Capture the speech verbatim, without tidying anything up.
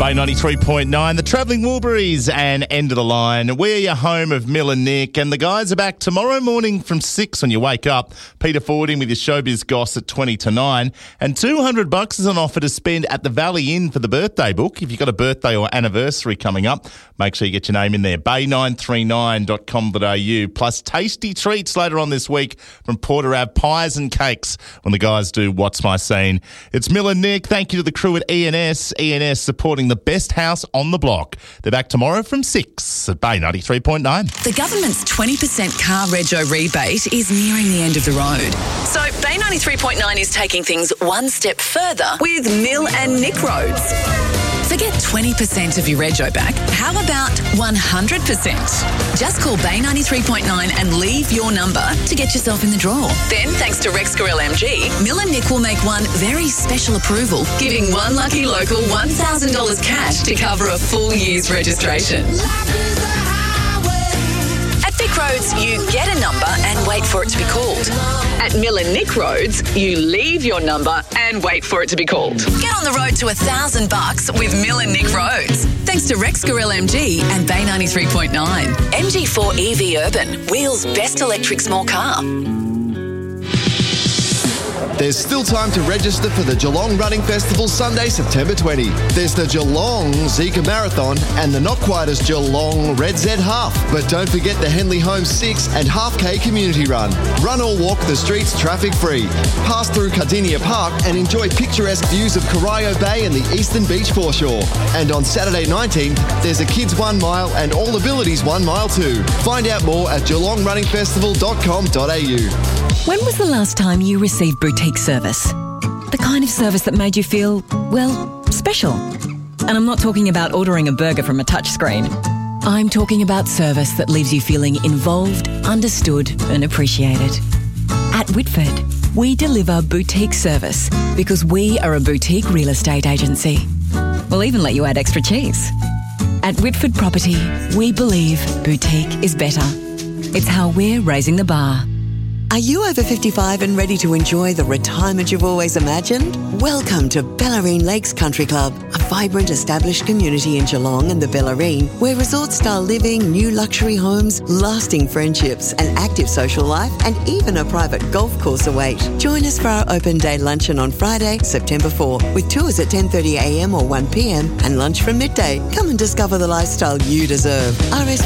Bay ninety-three point nine, the Travelling Woolburys and End of the Line. We're your home of Mill and Nick, and the guys are back tomorrow morning from six when you wake up. Peter Fording with your showbiz goss at twenty to nine. And two hundred bucks is on offer to spend at the Valley Inn for the birthday book. If you've got a birthday or anniversary coming up, make sure you get your name in there. bay nine three nine dot com dot a u. Plus tasty treats later on this week from Porter Ave Pies and Cakes when the guys do What's My Scene. It's Mill and Nick. Thank you to the crew at E N S. E N S supporting the best house on the block. They're back tomorrow from six at Bay ninety-three point nine. The government's twenty percent car rego rebate is nearing the end of the road. So Bay ninety-three point nine is taking things one step further with Mill and Nick Roads. Forget twenty percent of your rego back. How about one hundred percent? Just call Bay ninety-three point nine and leave your number to get yourself in the draw. Then, thanks to Rexcorel M G, Mill and Nick will make one very special approval, giving one lucky local one thousand dollars cash to cover a full year's registration. At Vic Roads, you get a number and wait for it to be called. At Mill and Nick Roads, you leave your number and wait for it to be called. Get on the road to a thousand bucks with Mill and Nick Roads. Thanks to Rexcorel M G and Bay ninety-three point nine. M G four E V Urban, Wheel's best electric small car. There's still time to register for the Geelong Running Festival Sunday, September twentieth. There's the Geelong Zika Marathon and the not quite as Geelong Red Z Half. But don't forget the Henley Holmes six and Half K Community Run. Run or walk the streets traffic free. Pass through Cardinia Park and enjoy picturesque views of Corio Bay and the Eastern Beach foreshore. And on Saturday nineteenth, there's a Kids One Mile and All Abilities One Mile too. Find out more at geelong running festival dot com dot a u. When was the last time you received boutique service? The kind of service that made you feel, well, special. And I'm not talking about ordering a burger from a touchscreen. I'm talking about service that leaves you feeling involved, understood and appreciated. At Whitford, we deliver boutique service because we are a boutique real estate agency. We'll even let you add extra cheese. At Whitford Property, we believe boutique is better. It's how we're raising the bar. Are you over fifty-five and ready to enjoy the retirement you've always imagined? Welcome to Bellarine Lakes Country Club, a vibrant established community in Geelong and the Bellarine, where resort-style living, new luxury homes, lasting friendships, an active social life, and even a private golf course await. Join us for our open day luncheon on Friday, September fourth, with tours at ten thirty a m or one p m and lunch from midday. Come and discover the lifestyle you deserve. R S